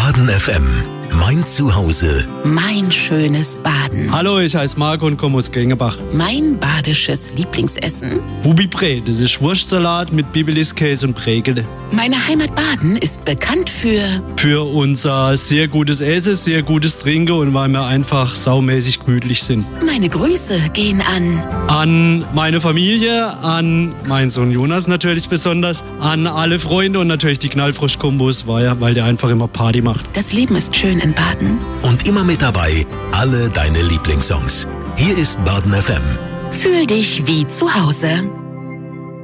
Baden FM. Mein Zuhause. Mein schönes Baden. Hallo, ich heiße Marco und komme aus Gengebach. Mein badisches Lieblingsessen. Bubi-Brä, das ist Wurstsalat mit Bibeliskäse und Prägele. Meine Heimat Baden ist bekannt für unser sehr gutes Essen, sehr gutes Trinken und weil wir einfach saumäßig gemütlich sind. Meine Grüße gehen an meine Familie, an meinen Sohn Jonas natürlich besonders, an alle Freunde und natürlich die Knallfrosch-Kombos, weil der einfach immer Party macht. Das Leben ist schön in Baden. Und immer mit dabei, alle deine Lieblingssongs. Hier ist Baden FM. Fühl dich wie zu Hause.